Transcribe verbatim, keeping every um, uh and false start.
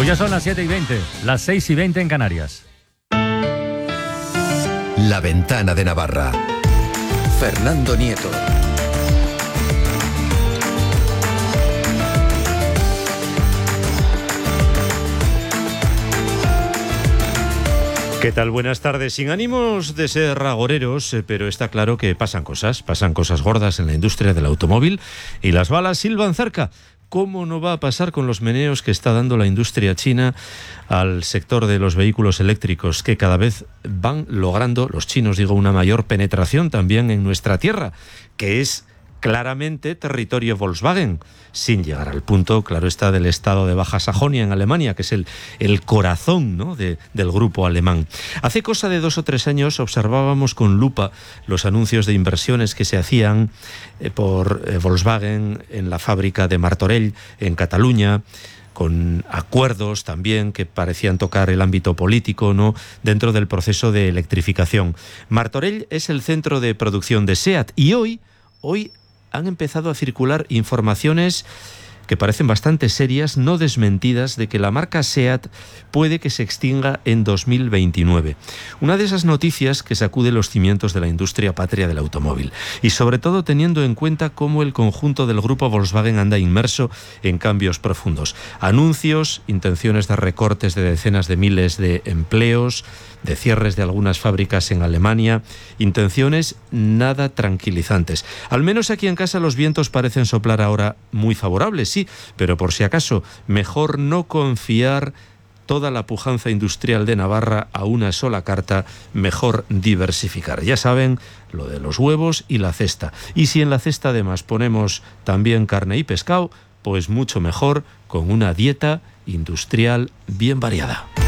Pues ya son las siete y veinte, las seis y veinte en Canarias. La Ventana de Navarra. Fernando Nieto. ¿Qué tal? Buenas tardes. Sin ánimos de ser agoreros, pero está claro que pasan cosas, pasan cosas gordas en la industria del automóvil y las balas silban cerca. ¿Cómo no va a pasar con los meneos que está dando la industria china al sector de los vehículos eléctricos, que cada vez van logrando, los chinos digo, una mayor penetración también en nuestra tierra, que es claramente territorio Volkswagen, sin llegar al punto, claro está, del estado de Baja Sajonia en Alemania, que es el, el corazón, ¿no?, de, del grupo alemán. Hace cosa de dos o tres años observábamos con lupa los anuncios de inversiones que se hacían eh, por eh, Volkswagen en la fábrica de Martorell, en Cataluña, con acuerdos también que parecían tocar el ámbito político, ¿no?, dentro del proceso de electrificación. Martorell es el centro de producción de SEAT y hoy, hoy han empezado a circular informaciones que parecen bastante serias, no desmentidas, de que la marca SEAT puede que se extinga en dos mil veintinueve. Una de esas noticias que sacude los cimientos de la industria patria del automóvil. Y sobre todo teniendo en cuenta cómo el conjunto del grupo Volkswagen anda inmerso en cambios profundos. Anuncios, intenciones de recortes de decenas de miles de empleos, de cierres de algunas fábricas en Alemania, intenciones nada tranquilizantes. Al menos aquí en casa los vientos parecen soplar ahora muy favorables, sí, pero por si acaso, mejor no confiar toda la pujanza industrial de Navarra a una sola carta, mejor diversificar. Ya saben, lo de los huevos y la cesta. Y si en la cesta además ponemos también carne y pescado, pues mucho mejor, con una dieta industrial bien variada.